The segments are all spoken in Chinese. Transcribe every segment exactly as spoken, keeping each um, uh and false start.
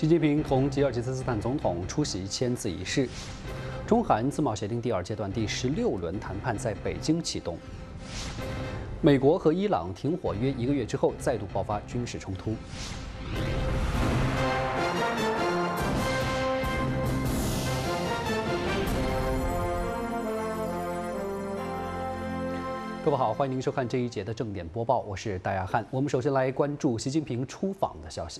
习近平同吉尔吉斯斯坦总统出席签字仪式。中韩自贸协定第二阶段第十六轮谈判在北京启动。美国和伊朗停火约一个月之后，再度爆发军事冲突。各位好，欢迎您收看这一节的正点播报，我是戴亚汉。我们首先来关注习近平出访的消息。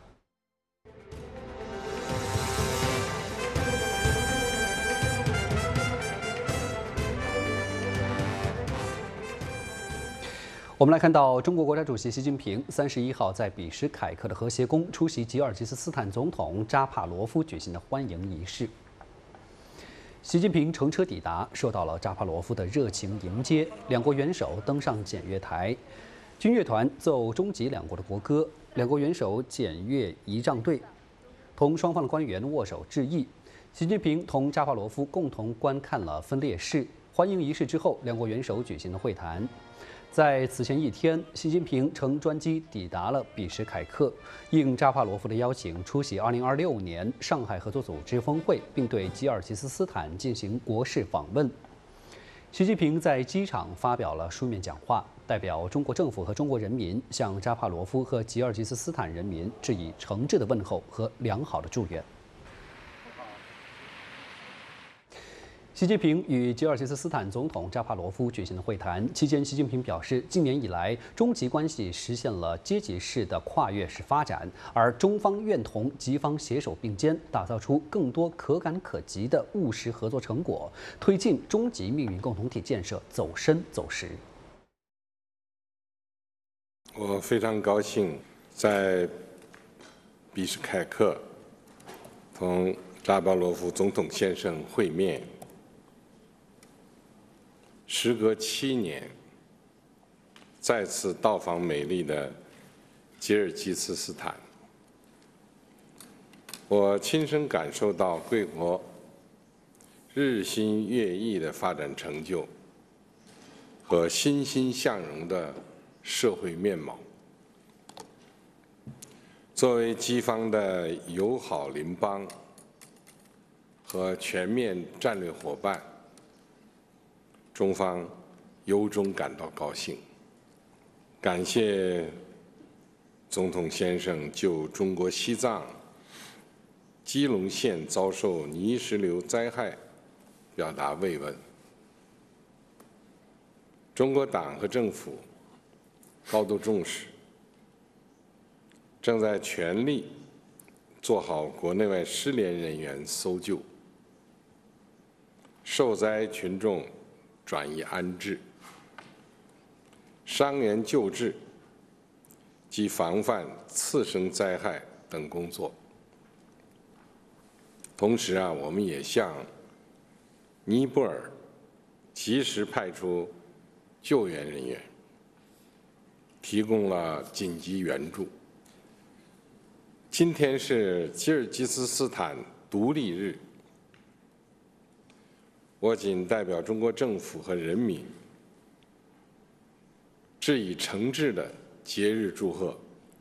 我们来看到，中国国家主席习近平三十一号在比什凯克的和谐宫出席吉尔吉斯斯坦总统扎帕罗夫举行的欢迎仪式。习近平乘车抵达，受到了扎帕罗夫的热情迎接。两国元首登上检阅台，军乐团奏中吉两国的国歌，两国元首检阅仪仗队，同双方的官员握手致意。习近平同扎帕罗夫共同观看了分列式。欢迎仪式之后，两国元首举行了会谈。在此前一天，习近平乘专机抵达了比什凯克，应扎帕罗夫的邀请出席二零二六年上海合作组织峰会，并对吉尔吉斯斯坦进行国事访问。习近平在机场发表了书面讲话，代表中国政府和中国人民向扎帕罗夫和吉尔吉斯斯坦人民致以诚挚的问候和良好的祝愿。习近平与吉尔吉斯斯坦总统扎帕罗夫举行了会谈，期间，习近平表示，今年以来，中吉关系实现了阶级式的跨越式发展，而中方愿同吉方携手并肩，打造出更多可感可及的务实合作成果，推进中吉命运共同体建设走深走实。 我非常高兴在比什凯克同扎巴罗夫总统先生会面。时隔七年，再次到访美丽的吉尔吉斯斯坦，我亲身感受到贵国日新月异的发展成就和欣欣向荣的社会面貌。作为吉方的友好邻邦和全面战略伙伴，中方由衷感到高兴，感谢总统先生就中国西藏基隆县遭受泥石流灾害表达慰问。中国党和政府高度重视，正在全力做好国内外失联人员搜救、受灾群众转移安置、伤员救治及防范次生灾害等工作。同时啊，我们也向尼泊尔及时派出救援人员，提供了紧急援助。今天是吉尔吉斯斯坦独立日。我谨代表中国政府和人民，致以诚挚的节日祝贺，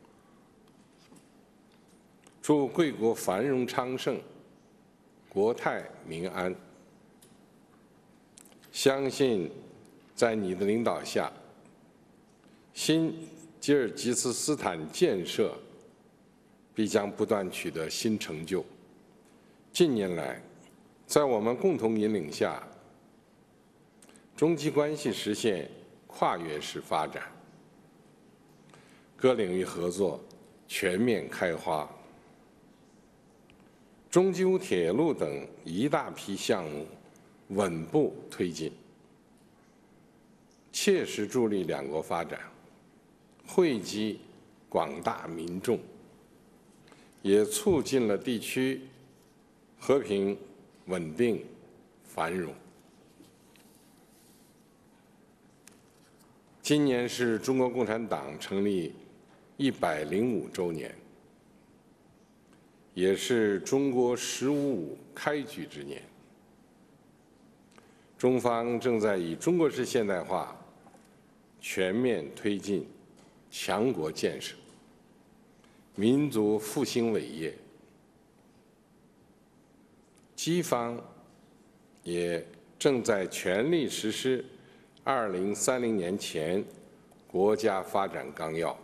祝贵国繁荣昌盛，国泰民安。相信在你的领导下，新吉尔吉斯斯坦建设必将不断取得新成就。近年来，在我们共同引领下，中吉关系实现跨越式发展，各领域合作全面开花。中吉乌铁路等一大批项目稳步推进，切实助力两国发展，惠及广大民众，也促进了地区和平、稳定、繁荣。今年是中国共产党成立一百零五周年，也是中国“十五五”开局之年。中方正在以中国式现代化全面推进强国建设、民族复兴伟业、 西方也正在全力实施二零三零年前国家发展纲要。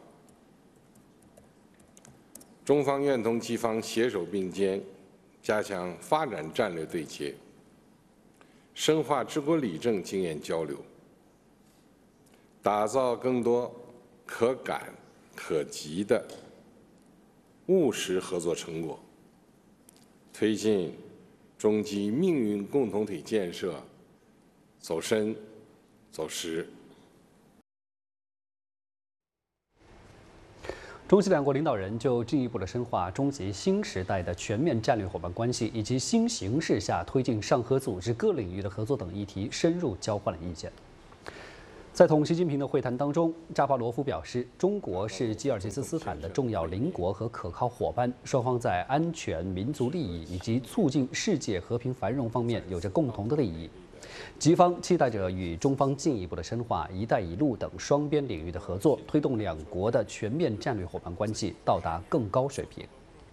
中方愿同西方携手并肩，加强发展战略对接，深化治国理政经验交流，打造更多可感可及的务实合作成果，推进中基命运共同体建设走深走实。 中西两国领导人就进一步的深化中吉新时代的全面战略伙伴关系，以及新形势下推进上合组织各领域的合作等议题深入交换了意见。在同习近平的会谈当中，扎巴罗夫表示，中国是吉尔吉斯斯坦的重要邻国和可靠伙伴，双方在安全、民族利益以及促进世界和平繁荣方面有着共同的利益。吉方期待着与中方进一步的深化“一带一路”等双边领域的合作，推动两国的全面战略伙伴关系到达更高水平。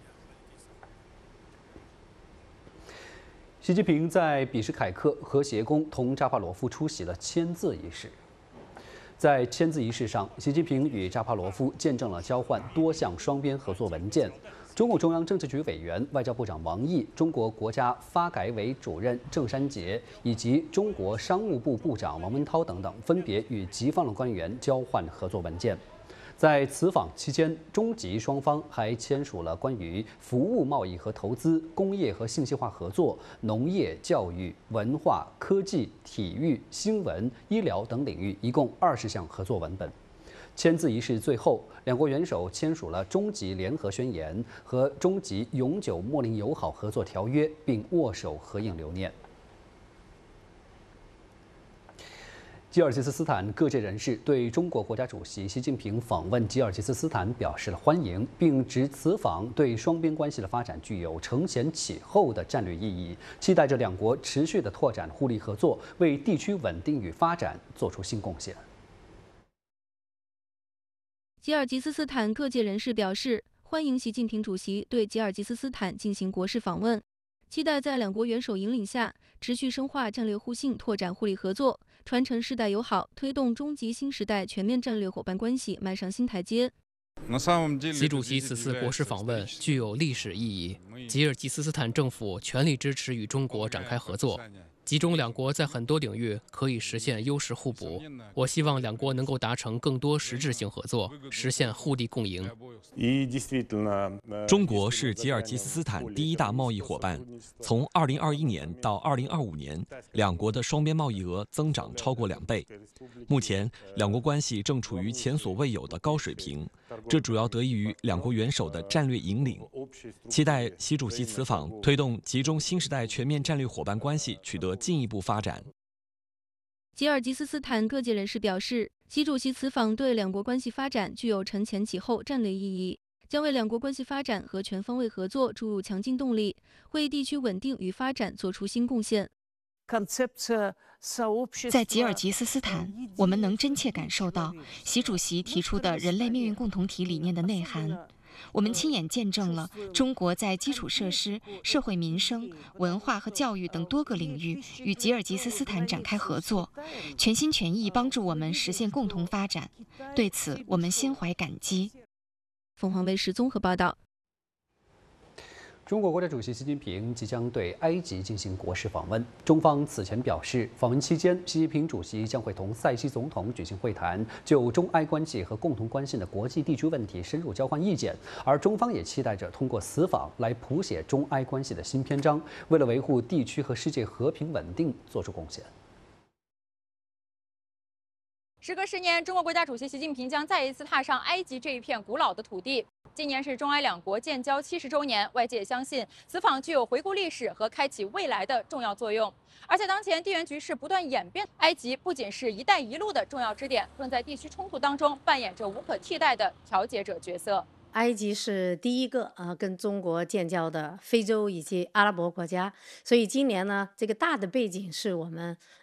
习近平在比什凯克和谐宫同扎帕罗夫出席了签字仪式。在签字仪式上，习近平与扎帕罗夫见证了交换多项双边合作文件。中共中央政治局委员、外交部长王毅、中国国家发改委主任郑山杰以及中国商务部部长王文涛等等，分别与吉方的官员交换合作文件。在此访期间，中吉双方还签署了关于服务贸易和投资、工业和信息化合作、农业、教育、文化、科技、体育、新闻、医疗等领域一共二十项合作文本。签字仪式最后，两国元首签署了中吉联合宣言和中吉永久睦邻友好合作条约，并握手合影留念。吉尔吉斯斯坦各界人士对中国国家主席习近平访问吉尔吉斯斯坦表示了欢迎，并指此访对双边关系的发展具有承前启后的战略意义，期待着两国持续的拓展互利合作，为地区稳定与发展做出新贡献。 吉尔吉斯斯坦各界人士表示欢迎习近平主席对吉尔吉斯斯坦进行国事访问，期待在两国元首引领下持续深化战略互信，拓展互利合作，传承世代友好，推动中吉新时代全面战略伙伴关系迈上新台阶。 习主席此次国事访问具有历史意义，吉尔吉斯斯坦政府全力支持与中国展开合作，吉中两国在很多领域可以实现优势互补。我希望两国能够达成更多实质性合作，实现互利共赢。 中国是吉尔吉斯斯坦第一大贸易伙伴，从二零二一年到二零二五年，两国的双边贸易额增长超过两倍。目前，两国关系正处于前所未有的高水平，这主要得益于两国元首的战略引领。期待习主席此访推动吉中新时代全面战略伙伴关系取得进一步发展。 吉尔吉斯斯坦各界人士表示，习主席此访对两国关系发展具有承前启后战略意义，将为两国关系发展和全方位合作注入强劲动力，为地区稳定与发展做出新贡献。 在吉尔吉斯斯坦，我们能真切感受到习主席提出的人类命运共同体理念的内涵。我们亲眼见证了中国在基础设施、社会民生、文化和教育等多个领域与吉尔吉斯斯坦展开合作，全心全意帮助我们实现共同发展。对此，我们心怀感激。 凤凰卫视综合报道。 中国国家主席习近平即将对埃及进行国事访问。中方此前表示，访问期间，习近平主席将会同塞西总统举行会谈，就中埃关系和共同关心的国际地区问题深入交换意见。而中方也期待着通过此访来谱写中埃关系的新篇章，为了维护地区和世界和平稳定做出贡献。 时隔十年，中国国家主席习近平将再一次踏上埃及这一片古老的土地。今年是中埃两国建交七十周年，外界相信此访具有回顾历史和开启未来的重要作用。而且当前地缘局势不断演变，埃及不仅是一带一路的重要支点，更在地区冲突当中扮演着无可替代的调解者角色。 埃及是第一个啊跟中国建交的非洲以及阿拉伯国家，所以今年呢，这个大的背景是我们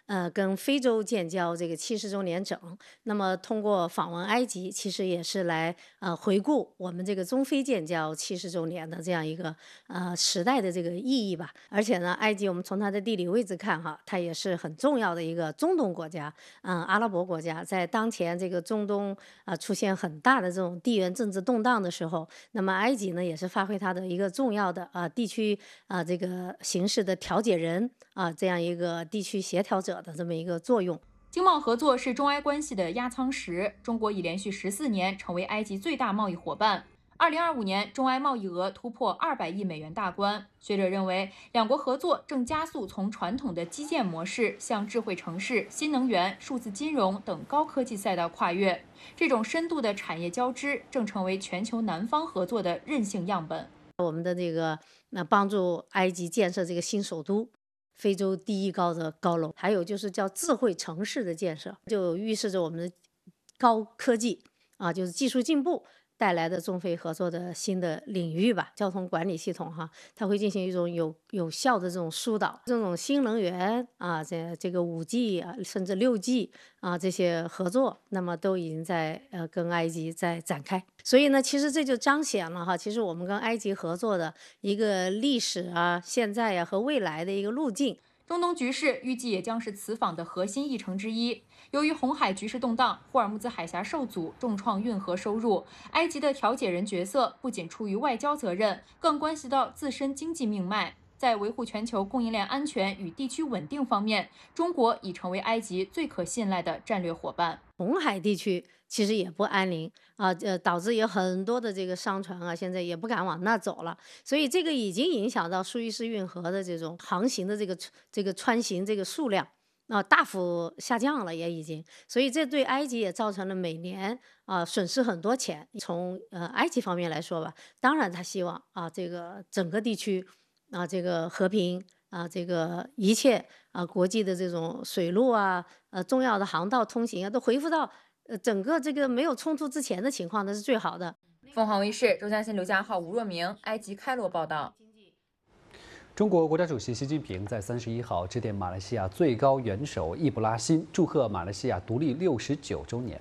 呃跟非洲建交这个七十周年整。那么通过访问埃及，其实也是来呃回顾我们这个中非建交七十周年的这样一个呃时代的这个意义吧。而且呢，埃及我们从它的地理位置看哈，它也是很重要的一个中东国家，嗯，阿拉伯国家，在当前这个中东啊、呃、出现很大的这种地缘政治动荡的时候，那么埃及呢也是发挥它的一个重要的啊、呃、地区啊、呃、这个形势的调解人啊、呃、这样一个地区协调者的这么一个作用。 经贸合作是中埃关系的压舱石，中国已连续十四年成为埃及最大贸易伙伴。二零二五年，中埃贸易额突破二百亿美元大关。学者认为，两国合作正加速从传统的基建模式向智慧城市、新能源、数字金融等高科技赛道跨越。这种深度的产业交织正成为全球南方合作的韧性样本。 我们的这个那帮助埃及建设这个新首都。非洲第一高的高楼，还有就是叫智慧城市的建设，就预示着我们的高科技啊，就是技术进步带来的中非合作的新的领域吧。交通管理系统哈，它会进行一种有有效的这种疏导，这种新能源啊，这这个五 G 啊，甚至六 G 啊这些合作，那么都已经在呃跟埃及在展开。所以呢，其实这就彰显了哈，其实我们跟埃及合作的一个历史啊、现在呀、啊、和未来的一个路径。 中东局势预计也将是此访的核心议程之一。由于红海局势动荡，霍尔木兹海峡受阻，重创运河收入，埃及的调解人角色不仅出于外交责任，更关系到自身经济命脉。在维护全球供应链安全与地区稳定方面，中国已成为埃及最可信赖的战略伙伴。 红海地区其实也不安宁啊，呃，导致有很多的这个商船啊，现在也不敢往那走了。所以这个已经影响到苏伊士运河的这种航行的这个这个穿行这个数量啊，大幅下降了，也已经。所以这对埃及也造成了每年啊损失很多钱。从呃埃及方面来说吧，当然他希望啊这个整个地区啊这个和平。啊，这个一切啊，国际的这种水路啊，呃，重要的航道通行啊，都恢复到呃整个这个没有冲突之前的情况，那是最好的。 凤凰卫视周嘉欣、刘家浩、吴若明，埃及开罗报道。 中国国家主席习近平在三十一号致电马来西亚最高元首易卜拉欣，祝贺马来西亚独立六十九周年。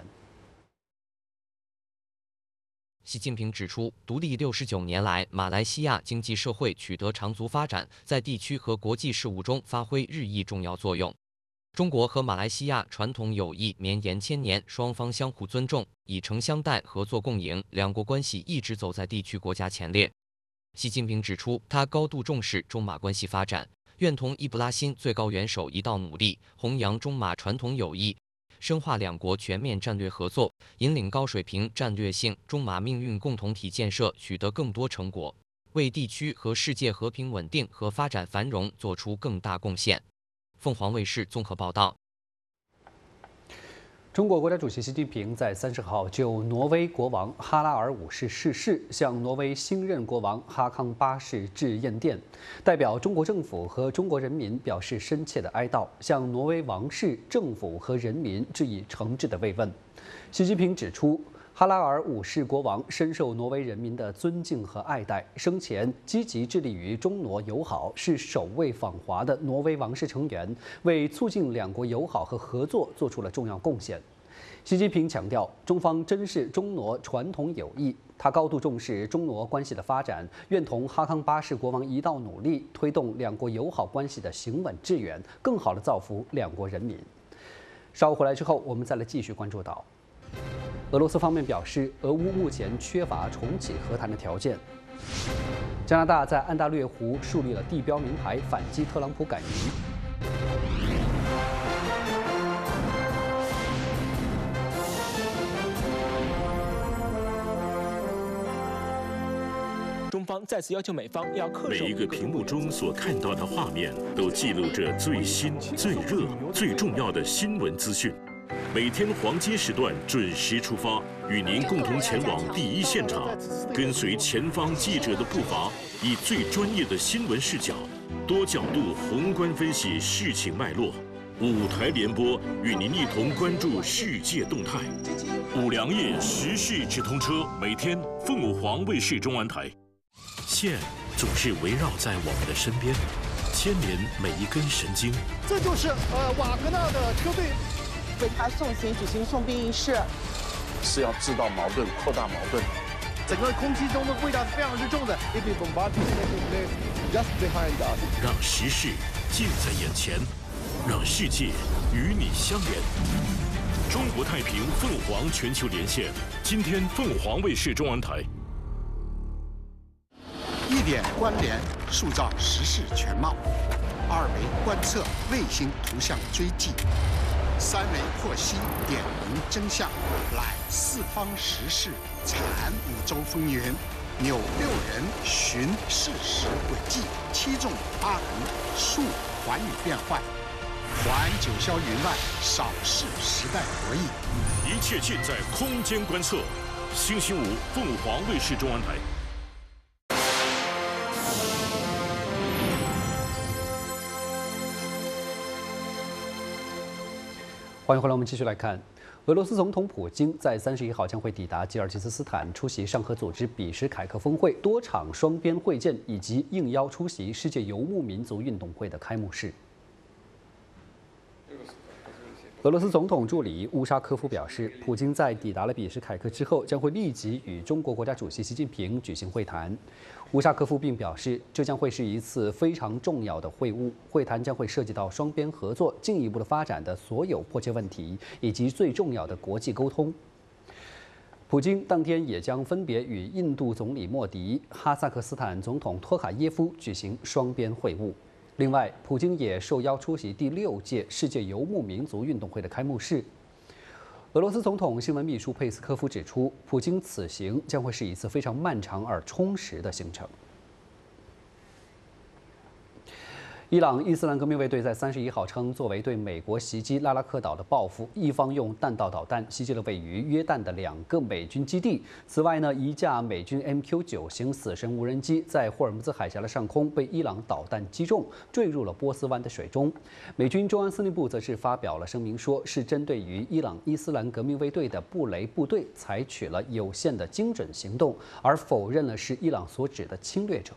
习近平指出，独立六十九年来，马来西亚经济社会取得长足发展，在地区和国际事务中发挥日益重要作用。中国和马来西亚传统友谊绵延千年，双方相互尊重，以诚相待，合作共赢，两国关系一直走在地区国家前列。习近平指出，他高度重视中马关系发展，愿同易卜拉欣最高元首一道努力，弘扬中马传统友谊，深化两国全面战略合作，引领高水平战略性中马命运共同体建设取得更多成果，为地区和世界和平稳定和发展繁荣做出更大贡献。凤凰卫视综合报道。 中国国家主席习近平在三十号就挪威国王哈拉尔五世逝世向挪威新任国王哈康八世致唁电，代表中国政府和中国人民表示深切的哀悼，向挪威王室、政府和人民致以诚挚的慰问。习近平指出，哈拉尔五世国王深受挪威人民的尊敬和爱戴，生前积极致力于中挪友好，是首位访华的挪威王室成员，为促进两国友好和合作做出了重要贡献。习近平强调，中方珍视中挪传统友谊，他高度重视中挪关系的发展，愿同哈康八世国王一道努力，推动两国友好关系的行稳致远，更好地造福两国人民。稍后回来之后，我们再来继续关注到。俄罗斯方面表示，俄乌目前缺乏重启和谈的条件。加拿大在安大略湖树立了地标名牌，反击特朗普赶鱼。 中方再次要求美方要恪守。 每一个屏幕中所看到的画面，都记录着最新、最热、最重要的新闻资讯。每天黄金时段准时出发，与您共同前往第一现场，跟随前方记者的步伐，以最专业的新闻视角，多角度宏观分析事情脉络。五台联播与您一同关注世界动态。五粮液时事直通车，每天凤凰卫视中文台。线总是围绕在我们的身边， 牵连每一根神经。 这就是呃瓦格纳的车队为他送行举行送殡仪式， 是要制造矛盾、扩大矛盾。 整个空气中的味道是非常之重的。 让时事近在眼前，让世界与你相连。中国太平凤凰全球连线，今天凤凰卫视中文台。 一点关联，塑造时事全貌；二维观测，卫星图像追迹；三维获悉，点明真相。来四方时事，产五洲风云，扭六人，寻事实轨迹，七纵八横，述寰宇变幻。还九霄云外，扫视时代博弈。 一切尽在空间观测。星期五，凤凰卫视中文台。 欢迎回来，我们继续来看，俄罗斯总统普京在三十一号将会抵达吉尔吉斯斯坦，出席上合组织比什凯克峰会多场双边会见，以及应邀出席世界游牧民族运动会的开幕式。俄罗斯总统助理乌沙科夫表示，普京在抵达了比什凯克之后，将会立即与中国国家主席习近平举行会谈。乌沙科夫并表示，这将会是一次非常重要的会晤，会谈将会涉及到双边合作进一步的发展的所有迫切问题，以及最重要的国际沟通。普京当天也将分别与印度总理莫迪、哈萨克斯坦总统托卡耶夫举行双边会晤。另外，普京也受邀出席第六届世界游牧民族运动会的开幕式。俄罗斯总统新闻秘书佩斯科夫指出，普京此行将会是一次非常漫长而充实的行程。伊朗伊斯兰革命卫队在三十一号称，作为对美国袭击拉拉克岛的报复，一方用弹道导弹袭击了位于约旦的两个美军基地。此外呢，一架美军 M Q 九 型死神无人机在霍尔木兹海峡的上空被伊朗导弹击中，坠入了波斯湾的水中。美军中央司令部则是发表了声明，说是针对于伊朗伊斯兰革命卫队的布雷部队采取了有限的精准行动，而否认了是伊朗所指的侵略者。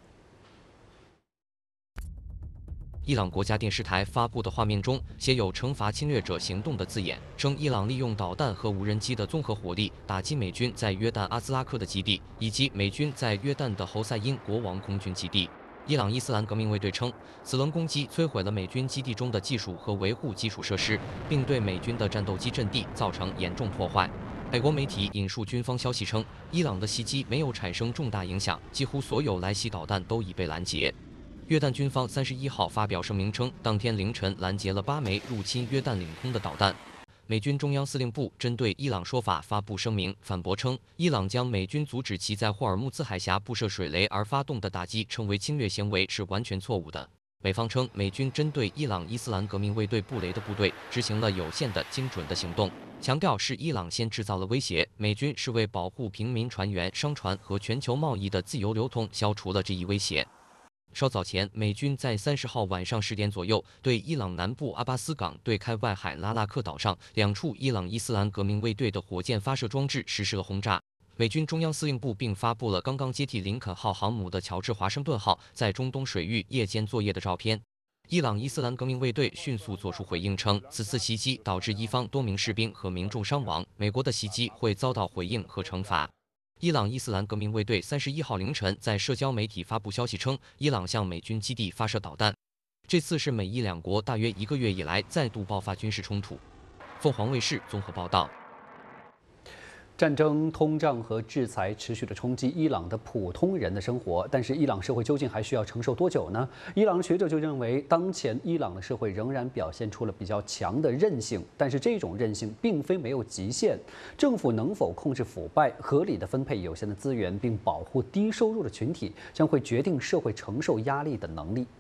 伊朗国家电视台发布的画面中写有“惩罚侵略者行动”的字眼，称伊朗利用导弹和无人机的综合火力打击美军在约旦阿兹拉克的基地，以及美军在约旦的侯赛因国王空军基地。伊朗伊斯兰革命卫队称，此轮攻击摧毁了美军基地中的技术和维护基础设施，并对美军的战斗机阵地造成严重破坏。美国媒体引述军方消息称，伊朗的袭击没有产生重大影响，几乎所有来袭导弹都已被拦截。约旦军方三十一号发表声明称，当天凌晨拦截了八枚入侵约旦领空的导弹。美军中央司令部针对伊朗说法发布声明，反驳称，伊朗将美军阻止其在霍尔木兹海峡布设水雷而发动的打击称为侵略行为是完全错误的。美方称，美军针对伊朗伊斯兰革命卫队布雷的部队执行了有限的精准的行动，强调是伊朗先制造了威胁，美军是为保护平民船员、商船和全球贸易的自由流通消除了这一威胁。稍早前，美军在三十号晚上十点左右对伊朗南部阿巴斯港对开外海拉拉克岛上两处伊朗伊斯兰革命卫队的火箭发射装置实施了轰炸。美军中央司令部并发布了刚刚接替林肯号航母的乔治华盛顿号在中东水域夜间作业的照片。伊朗伊斯兰革命卫队迅速作出回应称，此次袭击导致伊方多名士兵和民众伤亡，美国的袭击会遭到回应和惩罚。伊朗伊斯兰革命卫队三十一号凌晨在社交媒体发布消息称，伊朗向美军基地发射导弹。这次是美伊两国大约一个月以来再度爆发军事冲突。凤凰卫视综合报道。 战争、通胀和制裁持续的冲击伊朗的普通人的生活，但是伊朗社会究竟还需要承受多久呢？伊朗学者就认为，当前伊朗的社会仍然表现出了比较强的韧性，但是这种韧性并非没有极限。政府能否控制腐败、合理的分配有限的资源，并保护低收入的群体，将会决定社会承受压力的能力。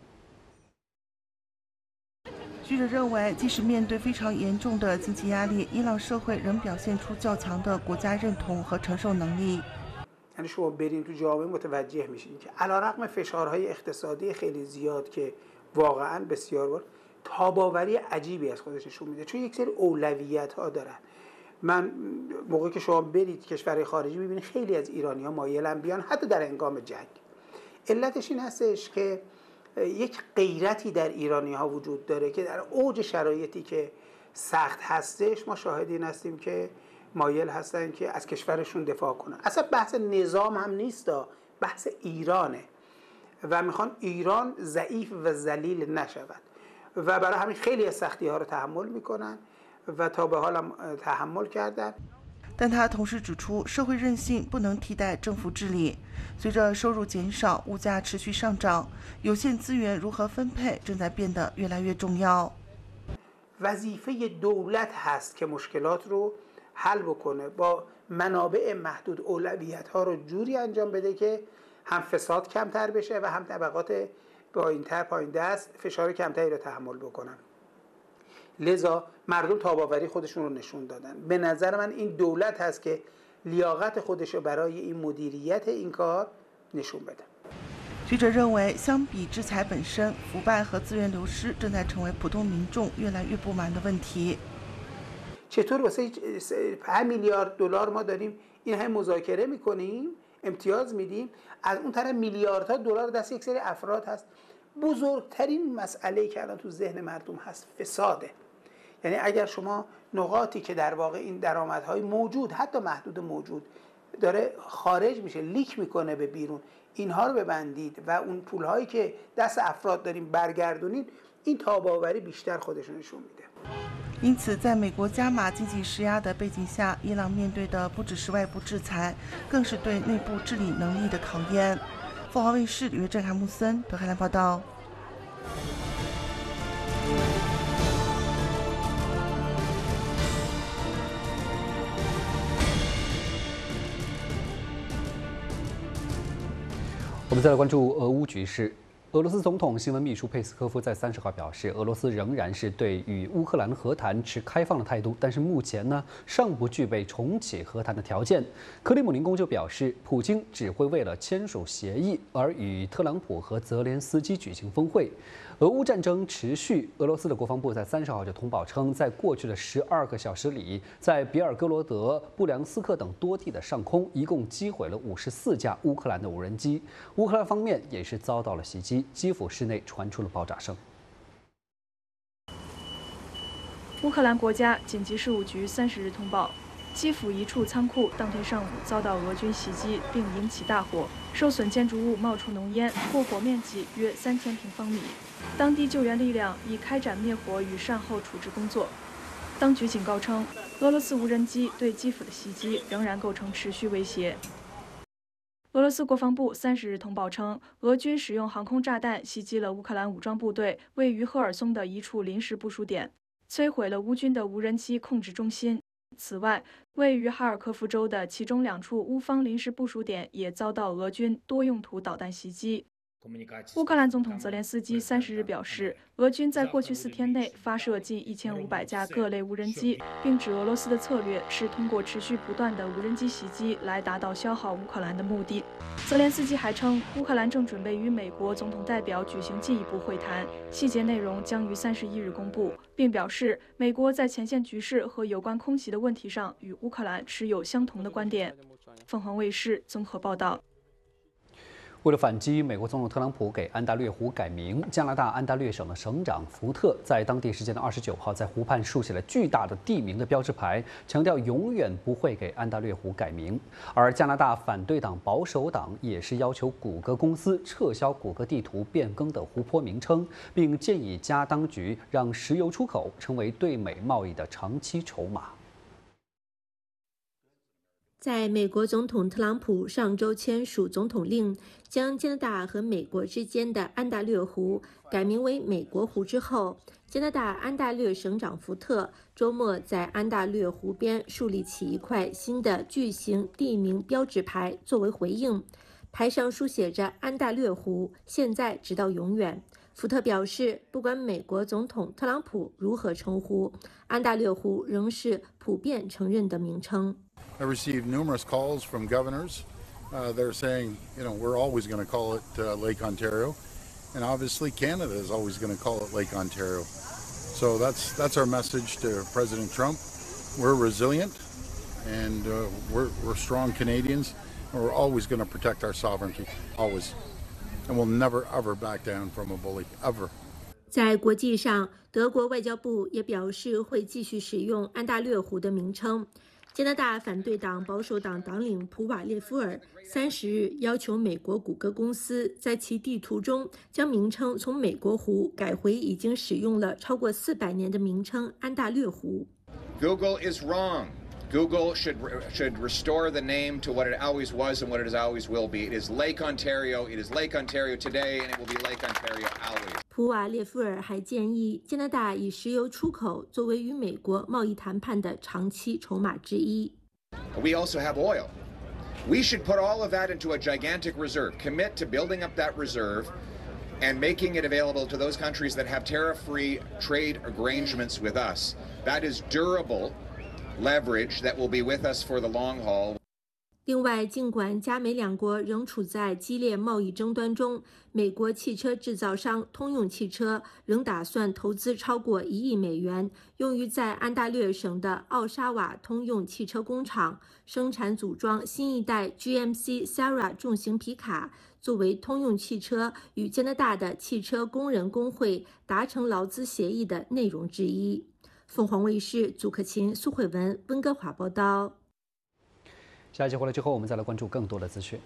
学者认为，即使面对非常严重的经济压力，伊朗社会仍表现出较强的国家认同和承受能力。 یعنی شما برین تو جامعه متوجه میشین که علیرغم فشارهای اقتصادی خیلی زیاد که واقعا بسیار بار تاباوری عجیبی از خودش نشون میده، چون یک سری اولویت‌ها دارن. من موقعی که شما برید کشور خارجی میبینید خیلی از ایرانی‌ها مایلن بیان حتی در هنگام جنگ. علتش این هستش که یک غیرتی در ایرانی ها وجود داره که در اوج شرایطی که سخت هستش ما شاهد این هستیم که مایل هستن که از کشورشون دفاع کنن. اصلا بحث نظام هم نیست، بحث ایرانه و میخوان ایران ضعیف و ذلیل نشود و برای همین خیلی از سختی ها رو تحمل میکنن و تا به حال هم تحمل کردن。 但他同时指出，社会韧性不能替代政府治理。随着收入减少，物价持续上涨，有限资源如何分配正在变得越来越重要。 وظیفه دولت هست که مشکلات رو حل بکنه، با منابع محدود اولویت ها رو جوری انجام بده که هم فساد کمتر بشه و هم طبقات پایین‌تر پایین دست فشار کمتری رو تحمل بکنن. لذا مردم تاباوری خودشون رو نشون دادن. به نظر من این دولت هست که لیاقت خودش رو برای این مدیریت این کار نشون بده. 学者认为，相比制裁本身，腐败和资源流失正在成为普通民众越来越不满的问题。 چطور واسه پنج میلیارد دلار ما داریم این همه مذاکره میکنیم، امتیاز میدیم، از اون طرف میلیاردها دلار دست یک سری افراد هست. بزرگترین مسئله که الان تو ذهن مردم هست فساده. یعنی اگر شما نقاطی که در واقع این درآمدهای موجود، حتی محدود موجود، داره خارج میشه، لیک میکنه به بیرون، اینها رو ببندید و اون پولهایی که دست افراد داریم برگردونید، این تاباوری بیشتر خودشون نشون میده. 因此，在美国加码经济施压的背景下，伊朗面对的不只是外部制裁，更是对内部治理能力的考验。凤凰卫视里约郑凯木森德黑兰报道。 我们再来关注俄乌局势。 俄罗斯总统新闻秘书佩斯科夫在三十号表示，俄罗斯仍然是对与乌克兰和谈持开放的态度，但是目前呢尚不具备重启和谈的条件。克里姆林宫就表示，普京只会为了签署协议而与特朗普和泽连斯基举行峰会。俄乌战争持续，俄罗斯的国防部在三十号就通报称，在过去的十二个小时里，在比尔哥罗德、布良斯克等多地的上空，一共击毁了五十四架乌克兰的无人机。乌克兰方面也是遭到了袭击。 基辅市内传出了爆炸声。 乌克兰国家紧急事务局三十日通报，基辅一处仓库当天上午遭到俄军袭击，并引起大火，受损建筑物冒出浓烟，破火面积约三千平方米。当地救援力量已开展灭火与善后处置工作。当局警告称，俄罗斯无人机对基辅的袭击仍然构成持续威胁。 俄罗斯国防部三十日通报称，俄军使用航空炸弹袭击了乌克兰武装部队位于赫尔松的一处临时部署点，摧毁了乌军的无人机控制中心。此外，位于哈尔科夫州的其中两处乌方临时部署点也遭到俄军多用途导弹袭击。 乌克兰总统泽连斯基三十日表示，俄军在过去四天内发射近一千五百架各类无人机，并指俄罗斯的策略是通过持续不断的无人机袭击来达到消耗乌克兰的目的。泽连斯基还称，乌克兰正准备与美国总统代表举行进一步会谈，细节内容将于三十一日公布，并表示美国在前线局势和有关空袭的问题上与乌克兰持有相同的观点。凤凰卫视综合报道。 为了反击美国总统特朗普给安大略湖改名，加拿大安大略省的省长福特在当地时间的二十九号在湖畔竖起了巨大的地名的标志牌，强调永远不会给安大略湖改名。而加拿大反对党保守党也是要求谷歌公司撤销谷歌地图变更的湖泊名称，并建议加当局让石油出口成为对美贸易的长期筹码。 在美国总统特朗普上周签署总统令，将加拿大和美国之间的安大略湖改名为美国湖之后，加拿大安大略省长福特周末在安大略湖边树立起一块新的巨型地名标志牌作为回应，牌上书写着“安大略湖，现在直到永远”。福特表示，不管美国总统特朗普如何称呼，安大略湖仍是普遍承认的名称。 I received numerous calls from governors. Uh, they're saying, you know, we're always going to call it uh, Lake Ontario, and obviously Canada is always going to call it Lake Ontario. So that's that's our message to President Trump. We're resilient, and uh, we're we're strong Canadians, and we're always going to protect our sovereignty. Always. and we'll never ever back down from a bully ever. 在国际上，德国外交部也表示会继续使用安大略湖的名称。加拿大反对党保守党党领普瓦列夫尔三十日要求美国谷歌公司在其地图中将名称从美国湖改回已经使用了超过四百年的名称安大略湖。 Google is wrong. Google should should restore the name to what it always was and what it always will be. It is Lake Ontario. It is Lake Ontario today, and it will be Lake Ontario always. 普瓦列夫尔还建议加拿大以石油出口作为与美国贸易谈判的长期筹码之一。 We also have oil. We should put all of that into a gigantic reserve. Commit to building up that reserve and making it available to those countries that have tariff-free trade arrangements with us. That is durable leverage that will be with us for the long haul. 另外，尽管加美两国仍处在激烈贸易争端中，美国汽车制造商通用汽车仍打算投资超过一亿美元，用于在安大略省的奥沙瓦通用汽车工厂生产组装新一代 G M C Sierra 重型皮卡，作为通用汽车与加拿大的汽车工人工会达成劳资协议的内容之一。凤凰卫视祖克勤、苏慧文、温哥华报道。 下一节回来之后，我们再来关注更多的资讯。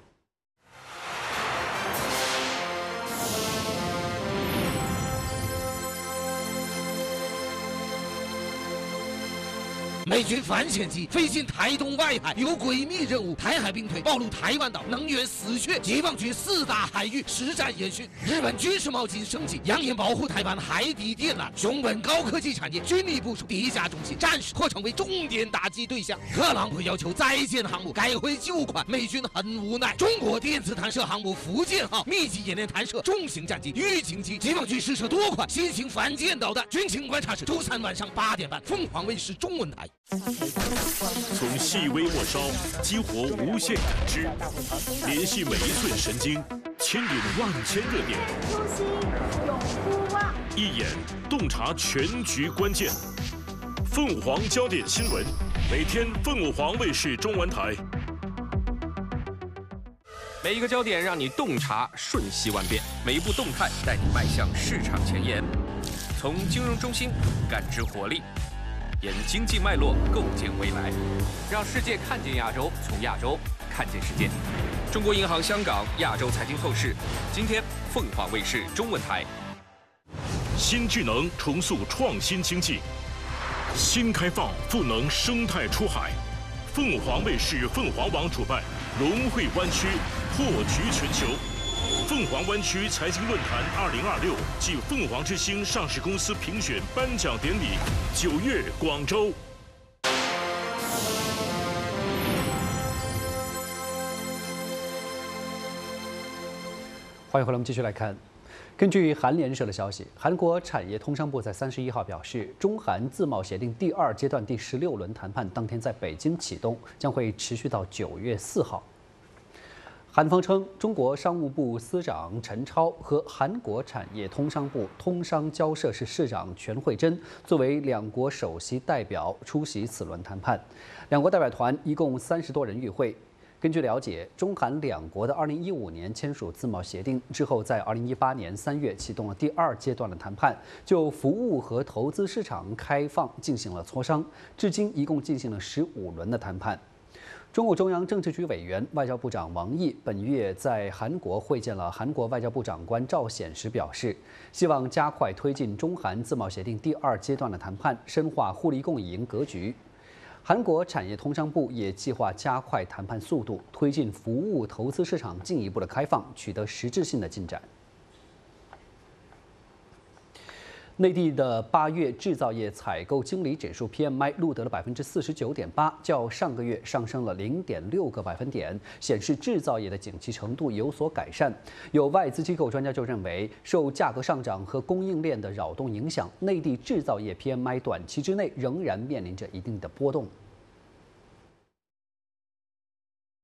美军反潜机飞进台东外海，有诡秘任务。台海兵推暴露台湾岛能源死穴，解放军四大海域实战演训。日本军事冒进升级，扬言保护台湾海底电缆。熊本高科技产业军力部署地下中心，暂时或成为重点打击对象。特朗普要求再建航母，改回旧款，美军很无奈。中国电子弹射航母福建号密集演练弹射重型战机预警机，解放军试射多款新型反舰导弹。军情观察室周三晚上八点半，凤凰卫视中文台。 从细微末梢激活无限感知，联系每一寸神经，牵引万千热点， 永不忘， 一眼洞察全局关键。凤凰焦点新闻，每天凤凰卫视中文台。 每一个焦点让你洞察瞬息万变，每一步动态带你迈向市场前沿。从金融中心感知活力。沿经济脉络构建未来，让世界看见亚洲，从亚洲看见世界。中国银行香港亚洲财经透视，今天凤凰卫视中文台。 新智能重塑创新经济，新开放赋能生态出海。凤凰卫视凤凰网主办融汇湾区，破局全球。凤凰湾区财经论坛二零二六暨凤凰之星上市公司评选颁奖典礼，九月广州。 欢迎回来，我们继续来看。根据韩联社的消息，韩国产业通商部在三十一号表示，中韩自贸协定第二阶段第十六轮谈判当天在北京启动，将会持续到九月四号。韩方称，中国商务部司长陈超和韩国产业通商部通商交涉室室长全惠珍作为两国首席代表出席此轮谈判。两国代表团一共三十多人与会。根据了解，中韩两国的二零一五年签署自贸协定之后，在二零一八年三月启动了第二阶段的谈判，就服务和投资市场开放进行了磋商，至今一共进行了十五轮的谈判。中共中央政治局委员、外交部长王毅本月在韩国会见了韩国外交部长官赵显时，表示希望加快推进中韩自贸协定第二阶段的谈判，深化互利共赢格局。韩国产业通商部也计划加快谈判速度，推进服务投资市场进一步的开放，取得实质性的进展。内地的八月制造业采购经理指数 P M I 录得了百分之四十九点八，较上个月上升了零点六个百分点，显示制造业的景气程度有所改善。有外资机构专家就认为，受价格上涨和供应链的扰动影响，内地制造业 P M I 短期之内仍然面临着一定的波动。 八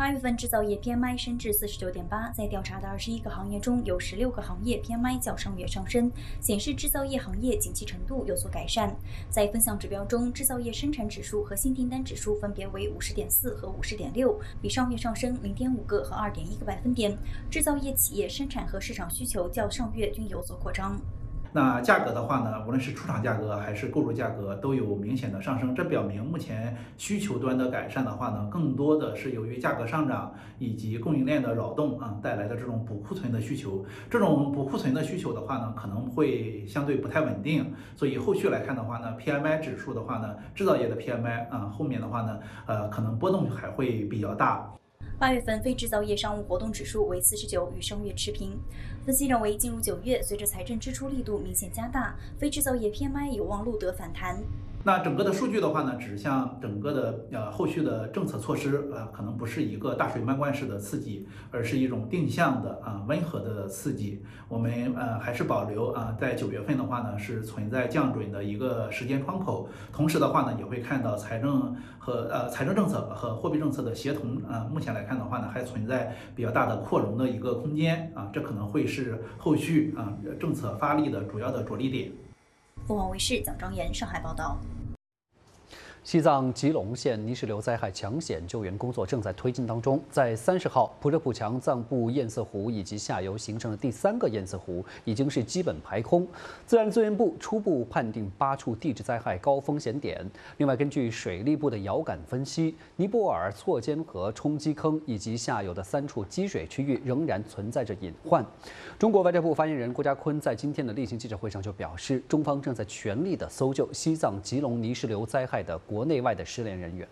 八月份制造业 P M I 升至四十九点八，在调查的二十一个行业中，有十六个行业 P M I 较上月上升，显示制造业行业景气程度有所改善。在分项指标中，制造业生产指数和新订单指数分别为五十点四和五十点六，比上月上升零点五个和二点一个百分点。制造业企业生产和市场需求较上月均有所扩张。 那价格的话呢，无论是出厂价格还是购入价格都有明显的上升，这表明目前需求端的改善的话呢，更多的是由于价格上涨以及供应链的扰动啊带来的这种补库存的需求。这种补库存的需求的话呢，可能会相对不太稳定，所以后续来看的话呢 ，P M I 指数的话呢，制造业的 P M I 啊，后面的话呢，呃，可能波动还会比较大。 八月份非制造业商务活动指数为四十九，与上月持平。分析认为，进入九月，随着财政支出力度明显加大，非制造业 P M I 有望录得反弹。 那整个的数据的话呢，指向整个的呃后续的政策措施啊、呃，可能不是一个大水漫灌式的刺激，而是一种定向的啊、呃、温和的刺激。我们呃还是保留啊、呃，在九月份的话呢是存在降准的一个时间窗口，同时的话呢也会看到财政和呃财政政策和货币政策的协同啊、呃，目前来看的话呢还存在比较大的扩容的一个空间啊，这可能会是后续啊政策发力的主要的着力点。 凤凰卫视蒋庄妍上海报道。 西藏吉隆县泥石流灾害抢险救援工作正在推进当中。在三十号，普热普强藏布堰塞湖以及下游形成的第三个堰塞湖已经是基本排空。自然资源部初步判定八处地质灾害高风险点。另外，根据水利部的遥感分析，尼泊尔错尖河冲击坑以及下游的三处积水区域仍然存在着隐患。中国外交部发言人郭家坤在今天的例行记者会上就表示，中方正在全力的搜救西藏吉隆泥石流灾害的国内外的失联人员。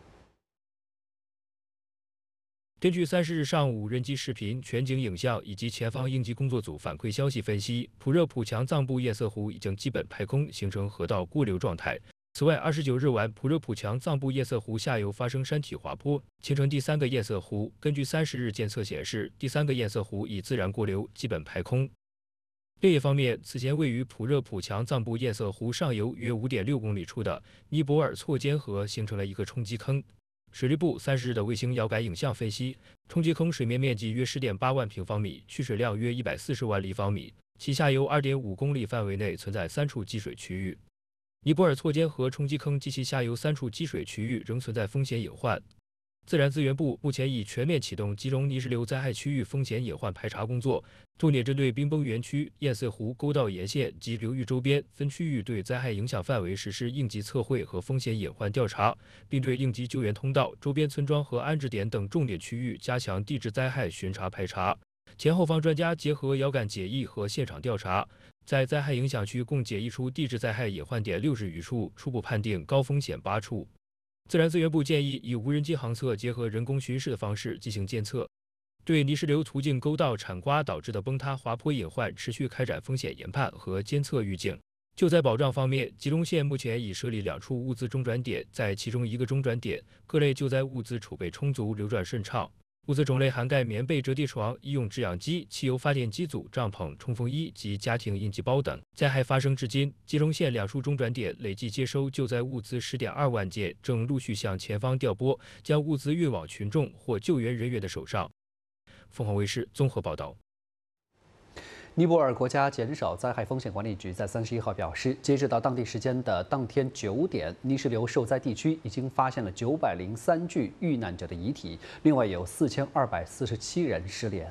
根据三十日上午人机视频、全景影像以及前方应急工作组反馈消息分析，普热普强藏布堰塞湖已经基本排空，形成河道过流状态。此外，二十九日晚，普热普强藏布堰塞湖下游发生山体滑坡，形成第三个堰塞湖。根据三十日监测显示，第三个堰塞湖已自然过流，基本排空。另一方面，此前位于普热普强藏布堰塞湖上游约 五点六公里处的尼泊尔错尖河形成了一个冲击坑。水利部三十日的卫星遥感影像分析，冲击坑水面面积约 十点八万平方米，蓄水量约一百四十万立方米，其下游 二点五公里范围内存在三处积水区域。尼泊尔错尖河冲击坑及其下游三处积水区域仍存在风险隐患。自然资源部目前已全面启动吉隆泥石流灾害区域风险隐患排查工作，重点针对冰崩园区、堰塞湖沟道沿线及流域周边分区域对灾害影响范围实施应急测绘和风险隐患调查，并对应急救援通道、周边村庄和安置点等重点区域加强地质灾害巡查排查。前后方专家结合遥感解译和现场调查，在灾害影响区共解译出地质灾害隐患点六十余处，初步判定高风险八处。自然资源部建议以无人机航测结合人工巡视的方式进行监测，对泥石流途径沟道铲刮导致的崩塌滑坡隐患持续开展风险研判和监测预警。救灾保障方面，吉隆县目前已设立两处物资中转点，在其中一个中转点，各类救灾物资储备充足，流转顺畅。物资种类涵盖棉被、折叠床、医用制氧机、汽油发电机组、帐篷、冲锋衣及家庭应急包等。灾害发生至今，吉隆县两处中转点累计接收救灾物资 十点二万件，正陆续向前方调拨，将物资运往群众或救援人员的手上。凤凰卫视综合报道。 尼泊尔国家减少灾害风险管理局在三十一号表示，截止到当地时间的当天九点，泥石流受灾地区已经发现了九百零三具遇难者的遗体，另外有四千二百四十七人失联。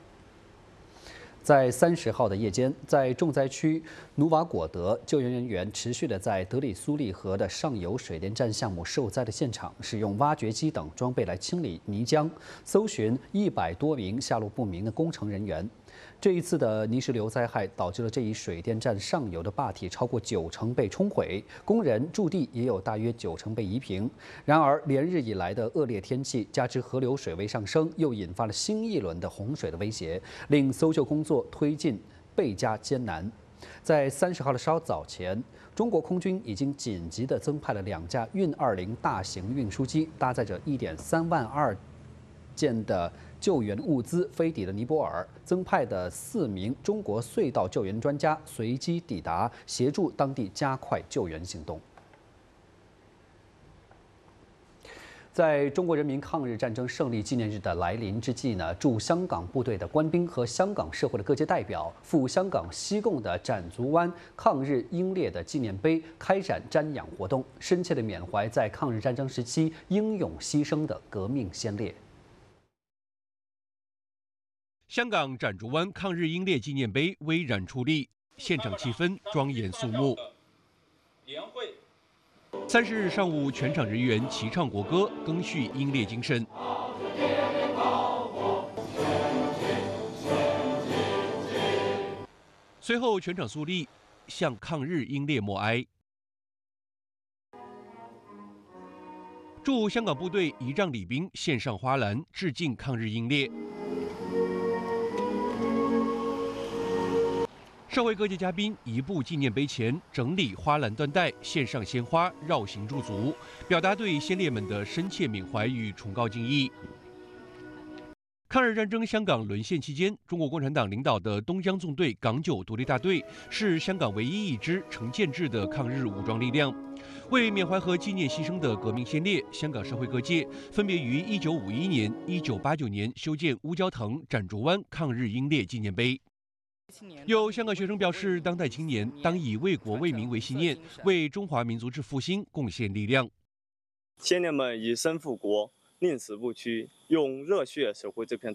在三十号的夜间，在重灾区努瓦果德，救援人员持续的在德里苏利河的上游水电站项目受灾的现场，使用挖掘机等装备来清理泥浆，搜寻一百多名下落不明的工程人员。这一次的泥石流灾害导致了这一水电站上游的坝体超过九成被冲毁，工人驻地也有大约九成被夷平。然而，连日以来的恶劣天气加之河流水位上升，又引发了新一轮的洪水的威胁，令搜救工作推进倍加艰难。在三十号的稍早前，中国空军已经紧急地增派了两架运二零大型运输机，搭载着一点三万二件的救援物资飞抵了尼泊尔，增派的四名中国隧道救援专家随机抵达，协助当地加快救援行动。 在中国人民抗日战争胜利纪念日的来临之际呢，驻香港部队的官兵和香港社会的各界代表赴香港西贡的展竹湾抗日英烈的纪念碑开展瞻仰活动，深切地缅怀在抗日战争时期英勇牺牲的革命先烈。 香港展竹湾抗日英烈纪念碑巍然矗立，现场气氛庄严肃穆。联会。 三十日上午，全场人员齐唱国歌，赓续英烈精神。随后，全场肃立，向抗日英烈默哀。驻香港部队仪仗礼兵献上花篮，致敬抗日英烈。 社会各界嘉宾移步纪念碑前，整理花篮缎带，献上鲜花，绕行驻足，表达对先烈们的深切缅怀与崇高敬意。抗日战争香港沦陷期间，中国共产党领导的东江纵队港九独立大队是香港唯一一支成建制的抗日武装力量。为缅怀和纪念牺牲的革命先烈，香港社会各界分别于一九五一年、一九八九年修建乌蛟腾、展竹湾抗日英烈纪念碑。 有香港学生表示，当代青年当以为国为民为信念，为中华民族之复兴贡献力量。 先烈们以身赴国，宁死不屈，用热血守护这片